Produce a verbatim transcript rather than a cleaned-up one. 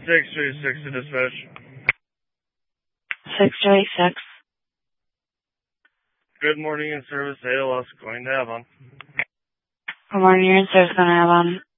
six three six to dispatch. six two eight six. Good morning in service, A L S, going to Avon. Good morning, you're in service on Avon.